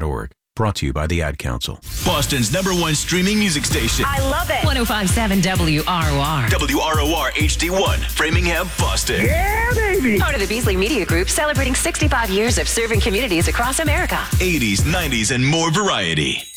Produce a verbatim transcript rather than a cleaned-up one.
org. Brought to you by the Ad Council. Boston's number one streaming music station. I love it. one oh five point seven W R O R. W R O R H D one, Framingham, Boston. Yeah, baby. Part of the Beasley Media Group, celebrating sixty-five years of serving communities across America. eighties, nineties, and more variety.